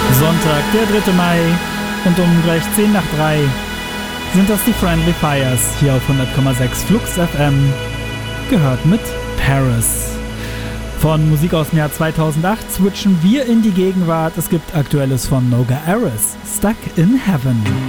Sonntag, der 3. Mai und um gleich 10 nach 3 sind das die Friendly Fires hier auf 100,6 Flux FM, gehört mit Paris. Von Musik aus dem Jahr 2008 switchen wir in die Gegenwart. Es gibt Aktuelles von Noga Aris, Stuck in Heaven.